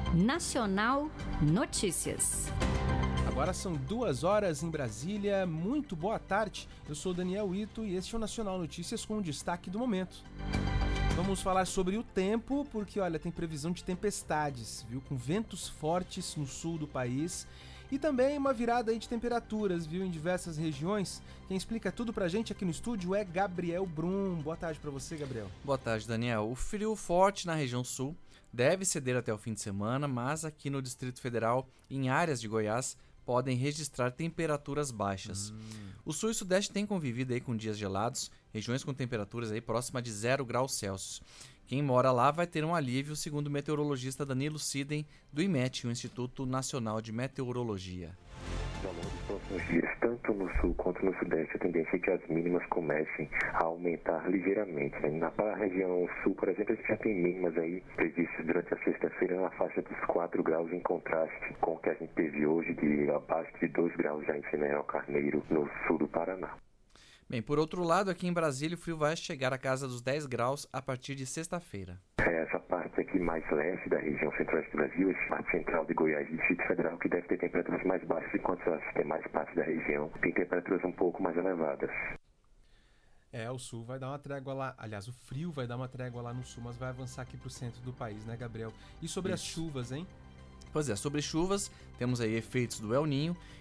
Nacional Notícias. Agora são 2h em Brasília. Muito boa tarde. Eu sou Daniel Ito e este é o Nacional Notícias com o destaque do momento. Vamos falar sobre o tempo, porque olha, tem previsão de tempestades, viu? Com ventos fortes no sul do país e também uma virada aí de temperaturas, viu? Em diversas regiões. Quem explica tudo pra gente aqui no estúdio é Gabriel Brum. Boa tarde pra você, Gabriel. Boa tarde, Daniel. O frio forte na região sul deve ceder até o fim de semana, mas aqui no Distrito Federal, em áreas de Goiás, podem registrar temperaturas baixas. O sul e sudeste têm convivido aí com dias gelados, regiões com temperaturas aí próxima de 0 graus Celsius. Quem mora lá vai ter um alívio, segundo o meteorologista Danilo Sidem, do IMET, o Instituto Nacional de Meteorologia. Ao longo dos próximos dias, tanto no sul quanto no sudeste, a tendência é que as mínimas comecem a aumentar ligeiramente. Na região sul, por exemplo, a gente já tem mínimas aí previstas durante a sexta-feira na faixa dos 4 graus, em contraste com o que a gente teve hoje, de abaixo de 2 graus já em General Carneiro, no sul do Paraná. Bem, por outro lado, aqui em Brasília, o frio vai chegar à casa dos 10 graus a partir de sexta-feira. Essa parte aqui mais leste da região centro-oeste do Brasil, essa parte central de Goiás e Distrito Federal, que deve ter temperaturas mais baixas, enquanto as demais partes da região tem temperaturas um pouco mais elevadas. O sul vai dar uma trégua lá, aliás, o frio vai dar uma trégua lá no sul, mas vai avançar aqui pro centro do país, né, Gabriel? E sobre as chuvas, hein? Pois é, sobre chuvas, temos aí efeitos do El Niño